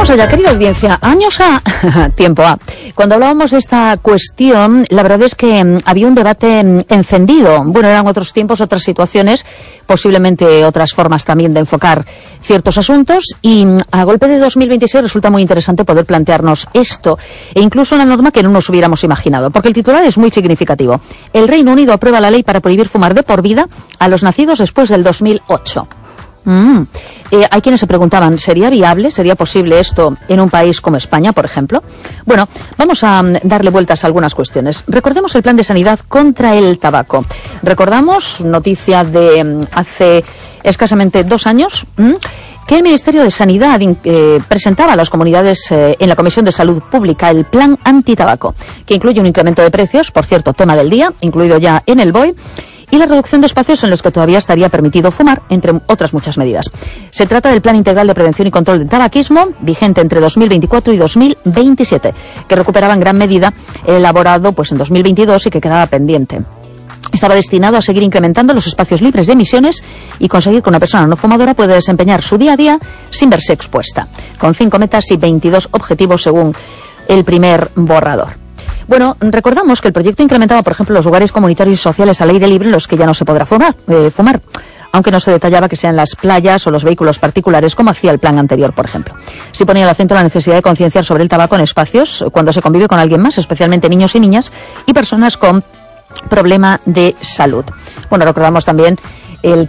Vamos allá, querida audiencia, años a tiempo a. Cuando hablábamos de esta cuestión, la verdad es que había un debate encendido. Bueno, eran otros tiempos, otras situaciones, posiblemente otras formas también de enfocar ciertos asuntos, y a golpe de 2026 resulta muy interesante poder plantearnos esto, e incluso una norma que no nos hubiéramos imaginado, porque el titular es muy significativo. El Reino Unido aprueba la ley para prohibir fumar de por vida a los nacidos después del 2008. Hay quienes se preguntaban, ¿sería viable, sería posible esto en un país como España, por ejemplo? Bueno, vamos a darle vueltas a algunas cuestiones. Recordemos el plan de sanidad contra el tabaco. Recordamos, noticia de hace escasamente 2 años, que el Ministerio de Sanidad presentaba a las comunidades en la Comisión de Salud Pública el plan antitabaco, que incluye un incremento de precios, por cierto, tema del día, incluido ya en el BOE, y la reducción de espacios en los que todavía estaría permitido fumar, entre otras muchas medidas. Se trata del Plan Integral de Prevención y Control del Tabaquismo, vigente entre 2024 y 2027, que recuperaba en gran medida el elaborado en 2022 y que quedaba pendiente. Estaba destinado a seguir incrementando los espacios libres de emisiones y conseguir que una persona no fumadora pueda desempeñar su día a día sin verse expuesta, con 5 metas y 22 objetivos según el primer borrador. Bueno, recordamos que el proyecto incrementaba, por ejemplo, los lugares comunitarios y sociales al aire libre en los que ya no se podrá fumar, aunque no se detallaba que sean las playas o los vehículos particulares, como hacía el plan anterior, por ejemplo. Se ponía el acento en la necesidad de concienciar sobre el tabaco en espacios cuando se convive con alguien más, especialmente niños y niñas y personas con problema de salud. Bueno, recordamos también el